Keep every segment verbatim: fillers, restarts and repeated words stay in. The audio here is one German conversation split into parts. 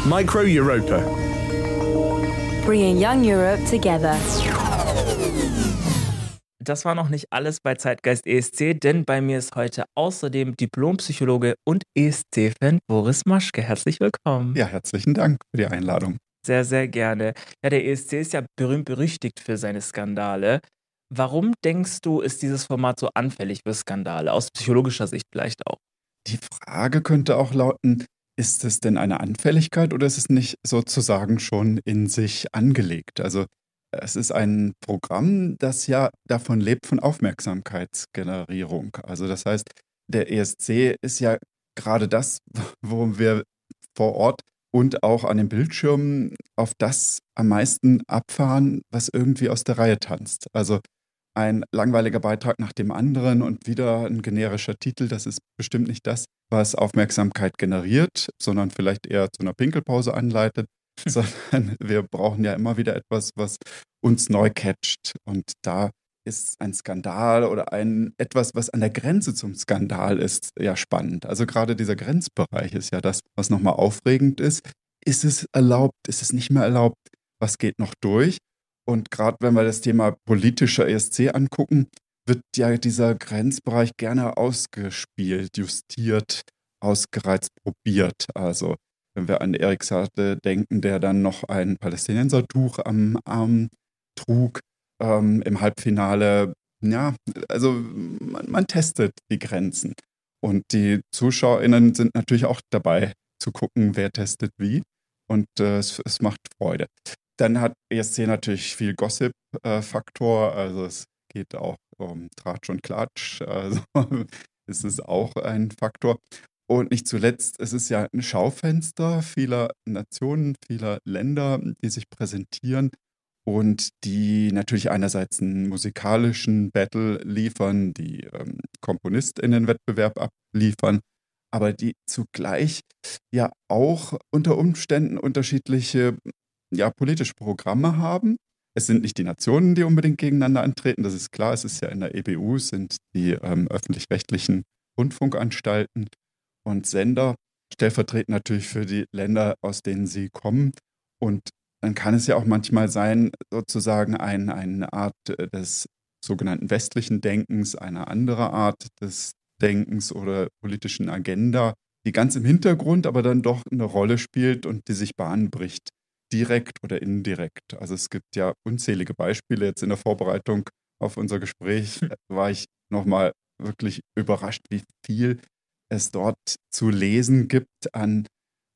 Micro Europa. Bringing Young Europe together. Das war noch nicht alles bei Zeitgeist E S C, denn bei mir ist heute außerdem Diplompsychologe und E S C-Fan Boris Maschke. Herzlich willkommen. Ja, herzlichen Dank für die Einladung. Sehr, sehr gerne. Ja, der E S C ist ja berühmt-berüchtigt für seine Skandale. Warum denkst du, ist dieses Format so anfällig für Skandale? Aus psychologischer Sicht vielleicht auch. Die Frage könnte auch lauten, ist es denn eine Anfälligkeit oder ist es nicht sozusagen schon in sich angelegt? Also es ist ein Programm, das ja davon lebt, von Aufmerksamkeitsgenerierung. Also das heißt, der E S C ist ja gerade das, wo wir vor Ort und auch an den Bildschirmen auf das am meisten abfahren, was irgendwie aus der Reihe tanzt. Also ein langweiliger Beitrag nach dem anderen und wieder ein generischer Titel, das ist bestimmt nicht das, was Aufmerksamkeit generiert, sondern vielleicht eher zu einer Pinkelpause anleitet, sondern wir brauchen ja immer wieder etwas, was uns neu catcht. Und da ist ein Skandal oder ein etwas, was an der Grenze zum Skandal ist, ja spannend. Also gerade dieser Grenzbereich ist ja das, was nochmal aufregend ist. Ist es erlaubt? Ist es nicht mehr erlaubt? Was geht noch durch? Und gerade wenn wir das Thema politischer E S C angucken, wird ja dieser Grenzbereich gerne ausgespielt, justiert, ausgereizt, probiert. Also wenn wir an Erik Saade denken, der dann noch ein Palästinensertuch am Arm trug ähm, im Halbfinale. Ja, also man, man testet die Grenzen. Und die ZuschauerInnen sind natürlich auch dabei zu gucken, wer testet wie. Und äh, es, es macht Freude. Dann hat E S C natürlich viel Gossip-Faktor, äh, also es geht auch um Tratsch und Klatsch, also es ist auch ein Faktor. Und nicht zuletzt, es ist ja ein Schaufenster vieler Nationen, vieler Länder, die sich präsentieren und die natürlich einerseits einen musikalischen Battle liefern, die ähm, KomponistInnen-Wettbewerb abliefern, aber die zugleich ja auch unter Umständen unterschiedliche ja, politische Programme haben. Es sind nicht die Nationen, die unbedingt gegeneinander antreten, das ist klar. Es ist ja in der E B U, es sind die ähm, öffentlich-rechtlichen Rundfunkanstalten und Sender, stellvertretend natürlich für die Länder, aus denen sie kommen. Und dann kann es ja auch manchmal sein, sozusagen ein, eine Art des sogenannten westlichen Denkens, eine andere Art des Denkens oder politischen Agenda, die ganz im Hintergrund aber dann doch eine Rolle spielt und die sich Bahn bricht. Direkt oder indirekt. Also es gibt ja unzählige Beispiele. Jetzt in der Vorbereitung auf unser Gespräch war ich nochmal wirklich überrascht, wie viel es dort zu lesen gibt an,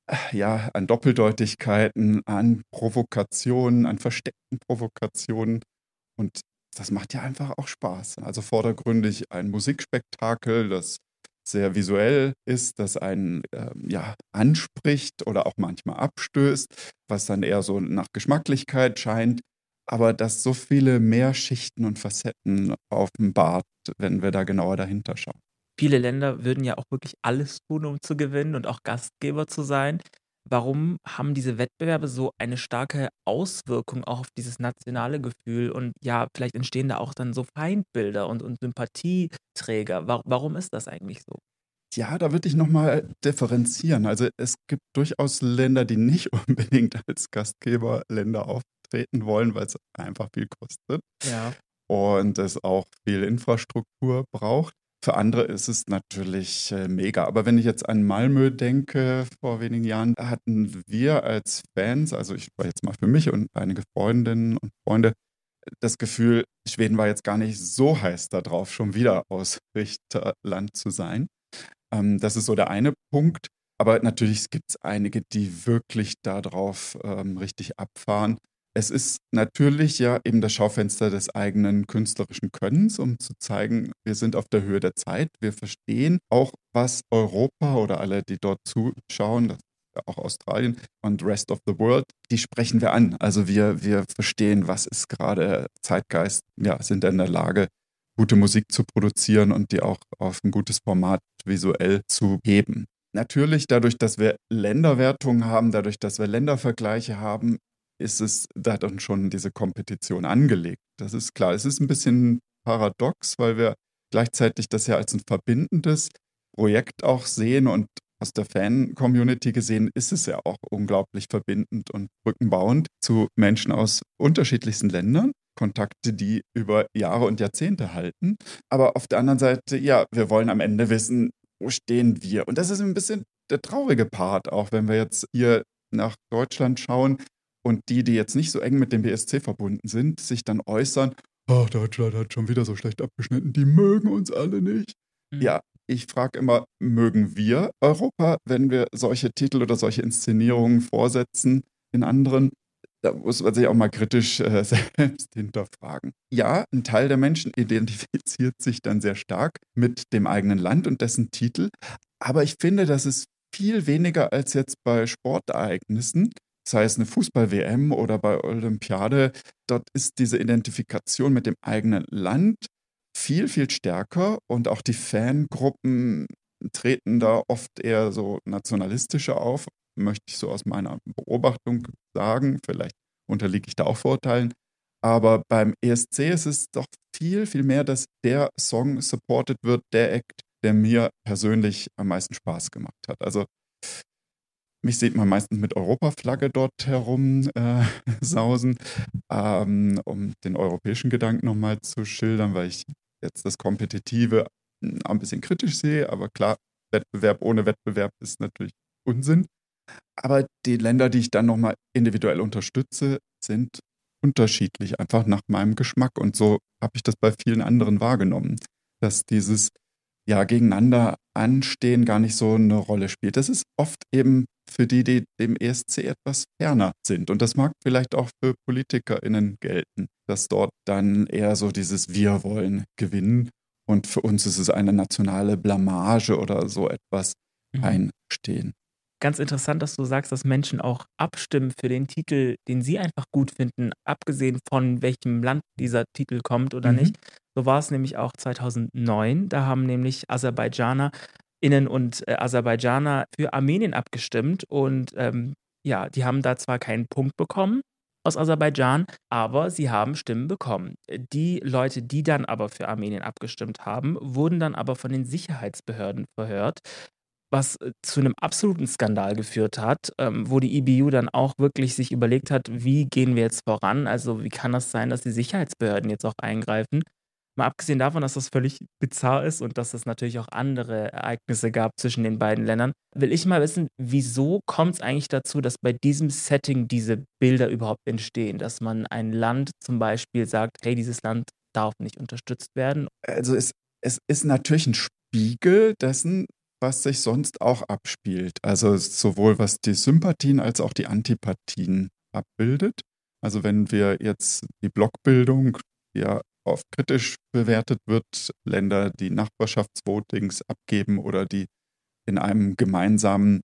ja, an Doppeldeutigkeiten, an Provokationen, an versteckten Provokationen. Und das macht ja einfach auch Spaß. Also vordergründig ein Musikspektakel, das sehr visuell ist, das einen ähm, ja, anspricht oder auch manchmal abstößt, was dann eher so nach Geschmacklichkeit scheint, aber das so viele mehr Schichten und Facetten offenbart, wenn wir da genauer dahinter schauen. Viele Länder würden ja auch wirklich alles tun, um zu gewinnen und auch Gastgeber zu sein. Warum haben diese Wettbewerbe so eine starke Auswirkung auch auf dieses nationale Gefühl? Und ja, vielleicht entstehen da auch dann so Feindbilder und, und Sympathieträger. Wa- Warum ist das eigentlich so? Ja, da würde ich nochmal differenzieren. Also es gibt durchaus Länder, die nicht unbedingt als Gastgeberländer auftreten wollen, weil es einfach viel kostet Ja. und es auch viel Infrastruktur braucht. Für andere ist es natürlich äh, mega. Aber wenn ich jetzt an Malmö denke, vor wenigen Jahren hatten wir als Fans, also ich war jetzt mal für mich und einige Freundinnen und Freunde, das Gefühl, Schweden war jetzt gar nicht so heiß darauf, schon wieder Ausrichterland zu sein. Ähm, das ist so der eine Punkt. Aber natürlich gibt es einige, die wirklich darauf ähm, richtig abfahren. Es ist natürlich ja eben das Schaufenster des eigenen künstlerischen Könnens, um zu zeigen, wir sind auf der Höhe der Zeit. Wir verstehen auch, was Europa oder alle, die dort zuschauen, das ist ja auch Australien und Rest of the World, die sprechen wir an. Also wir, wir verstehen, was ist gerade Zeitgeist, ja, sind in der Lage, gute Musik zu produzieren und die auch auf ein gutes Format visuell zu heben. Natürlich, dadurch, dass wir Länderwertungen haben, dadurch, dass wir Ländervergleiche haben, ist es da dann schon diese Kompetition angelegt. Das ist klar. Es ist ein bisschen paradox, weil wir gleichzeitig das ja als ein verbindendes Projekt auch sehen und aus der Fan-Community gesehen ist es ja auch unglaublich verbindend und brückenbauend zu Menschen aus unterschiedlichsten Ländern. Kontakte, die über Jahre und Jahrzehnte halten. Aber auf der anderen Seite, ja, wir wollen am Ende wissen, wo stehen wir? Und das ist ein bisschen der traurige Part, auch wenn wir jetzt hier nach Deutschland schauen und die, die jetzt nicht so eng mit dem B S C verbunden sind, sich dann äußern, oh, Deutschland hat schon wieder so schlecht abgeschnitten, die mögen uns alle nicht. Mhm. Ja, ich frage immer, mögen wir Europa, wenn wir solche Titel oder solche Inszenierungen vorsetzen in anderen? Da muss man sich auch mal kritisch äh, selbst hinterfragen. Ja, ein Teil der Menschen identifiziert sich dann sehr stark mit dem eigenen Land und dessen Titel. Aber ich finde, das ist viel weniger als jetzt bei Sportereignissen, sei es eine Fußball-W M oder bei Olympiade. Dort ist diese Identifikation mit dem eigenen Land viel, viel stärker und auch die Fangruppen treten da oft eher so nationalistischer auf, möchte ich so aus meiner Beobachtung sagen. Vielleicht unterliege ich da auch Vorurteilen. Aber beim E S C ist es doch viel, viel mehr, dass der Song supported wird, der Act, der mir persönlich am meisten Spaß gemacht hat. Also mich sieht man meistens mit Europaflagge dort herum äh, sausen, ähm, um den europäischen Gedanken nochmal zu schildern, weil ich jetzt das Kompetitive mh, ein bisschen kritisch sehe. Aber klar, Wettbewerb ohne Wettbewerb ist natürlich Unsinn. Aber die Länder, die ich dann nochmal individuell unterstütze, sind unterschiedlich, einfach nach meinem Geschmack. Und so habe ich das bei vielen anderen wahrgenommen, dass dieses ja gegeneinander anstehen gar nicht so eine Rolle spielt. Das ist oft eben für die, die dem E S C etwas ferner sind. Und das mag vielleicht auch für PolitikerInnen gelten, dass dort dann eher so dieses Wir wollen gewinnen. Und für uns ist es eine nationale Blamage oder so etwas Mhm. einstehen. Ganz interessant, dass du sagst, dass Menschen auch abstimmen für den Titel, den sie einfach gut finden, abgesehen von welchem Land dieser Titel kommt oder Mhm. nicht. So war es nämlich auch zweitausendneun. Da haben nämlich AserbaidschanerInnen und äh, Aserbaidschaner für Armenien abgestimmt und ähm, ja, die haben da zwar keinen Punkt bekommen aus Aserbaidschan, aber sie haben Stimmen bekommen. Äh, Die Leute, die dann aber für Armenien abgestimmt haben, wurden dann aber von den Sicherheitsbehörden verhört, was äh, zu einem absoluten Skandal geführt hat, ähm, wo die E B U dann auch wirklich sich überlegt hat: „Wie gehen wir jetzt voran? Also, wie kann das sein, dass die Sicherheitsbehörden jetzt auch eingreifen?“ Mal abgesehen davon, dass das völlig bizarr ist und dass es natürlich auch andere Ereignisse gab zwischen den beiden Ländern, will ich mal wissen, wieso kommt es eigentlich dazu, dass bei diesem Setting diese Bilder überhaupt entstehen? Dass man ein Land zum Beispiel sagt: „Hey, dieses Land darf nicht unterstützt werden.“ Also es, es ist natürlich ein Spiegel dessen, was sich sonst auch abspielt. Also sowohl was die Sympathien als auch die Antipathien abbildet. Also wenn wir jetzt die Blockbildung, die ja oft kritisch bewertet wird, Länder, die Nachbarschaftsvotings abgeben oder die in einem gemeinsamen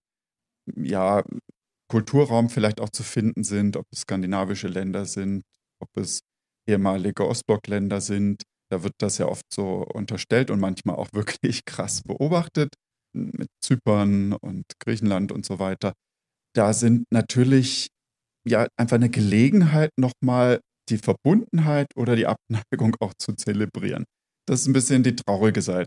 ja, Kulturraum vielleicht auch zu finden sind, ob es skandinavische Länder sind, ob es ehemalige Ostblockländer sind. Da wird das ja oft so unterstellt und manchmal auch wirklich krass beobachtet mit Zypern und Griechenland und so weiter. Da sind natürlich ja einfach eine Gelegenheit, nochmal die Verbundenheit oder die Abneigung auch zu zelebrieren. Das ist ein bisschen die traurige Seite